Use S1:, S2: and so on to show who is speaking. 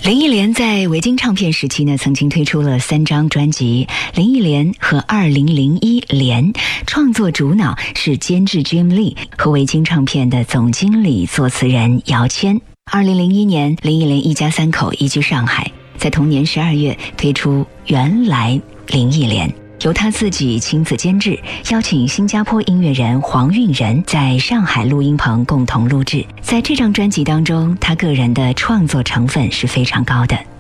S1: 林忆莲在维京唱片时期呢，曾经推出了3张专辑。林忆莲和2001莲创作主脑是监制 Jim Lee 和维京唱片的总经理作词人姚谦。2001年，林忆莲一家3口移居上海，在同年12月推出《原来林忆莲》，由他自己亲自监制，邀请新加坡音乐人黄韵仁在上海录音棚共同录制。在这张专辑当中，他个人的创作成分是非常高的。